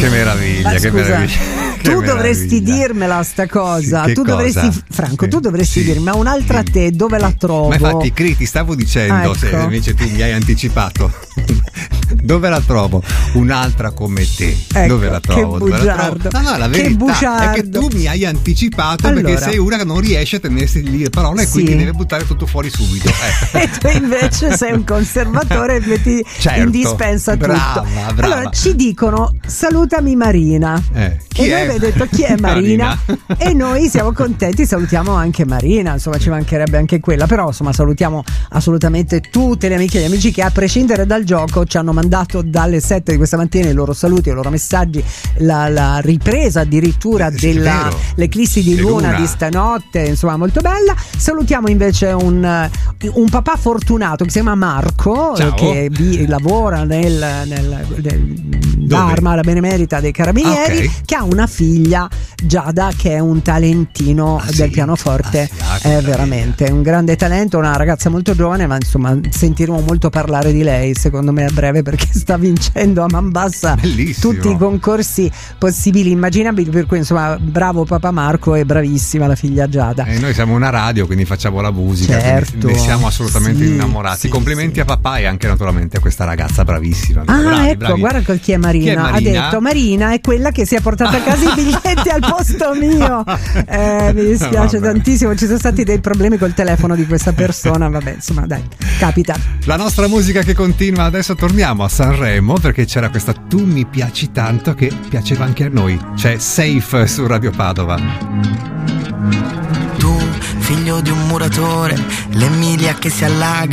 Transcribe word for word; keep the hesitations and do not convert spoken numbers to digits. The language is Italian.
Che meraviglia, Ma che scusa, meraviglia. Tu Che dovresti meraviglia. dirmela sta cosa. Sì, che tu dovresti, cosa? Franco, Sì, tu dovresti sì, dirmi, ma un'altra sì. te dove la trovo? Ma infatti, Cri, ti stavo dicendo, Ecco. se invece tu mi hai anticipato. Dove la trovo? Un'altra come te. Ecco, Dove la trovo? che Dove la bugiardo. trovo? No, no, la Che verità è bugiardo. che tu mi hai anticipato Allora. perché sei una che non riesce a tenersi lì le parole e Sì. quindi deve buttare tutto fuori subito. Eh. E tu invece sei un conservatore e metti Certo. in dispensa Brava, tutto. brava. Allora ci dicono salutami Marina. Eh, chi e noi è? abbiamo detto chi è Marina? E noi siamo contenti, salutiamo anche Marina, insomma ci mancherebbe anche quella, però insomma salutiamo assolutamente tutte le amiche e gli amici che a prescindere dal gioco ci hanno mandato dalle sette di questa mattina i loro saluti, i loro messaggi, la, la ripresa addirittura Sì, è della vero. l'eclissi di Di luna, luna. di stanotte, insomma molto bella. Salutiamo invece un, un papà fortunato che si chiama Marco, Ciao. che vi, lavora nel, nel, nel l'Arma, la Benemerita dei Carabinieri, Ah, ok. che ha una figlia, Giada, che è un talentino Ah, del sì? pianoforte. Ah, sì, ah, che È meraviglia. veramente un grande talento, una ragazza molto giovane, ma insomma sentiremo molto parlare di lei secondo me a breve, perché sta vincendo a man bassa Bellissimo. tutti i concorsi possibili, immaginabili, per cui insomma bravo papà Marco e bravissima la figlia Giada. E noi siamo una radio, quindi facciamo la musica, Certo. quindi ne siamo assolutamente Sì, innamorati. sì, Complimenti sì. a papà e anche naturalmente a questa ragazza bravissima. Ah, Bravi, ecco, bravi. guarda col chi è Marina. Chi è Marina? Ha detto Marina è quella che si è portata a casa i biglietti al posto mio. Eh, mi dispiace Vabbè. tantissimo, ci sono stati dei problemi col telefono di questa persona, vabbè, insomma, dai, capita. La nostra musica che continua, adesso torniamo a Sanremo perché c'era questa Tu mi piaci tanto che piaceva anche a noi. C'è Safe su Radio Padova. Tu, figlio di un muratore, l'Emilia che si allaga.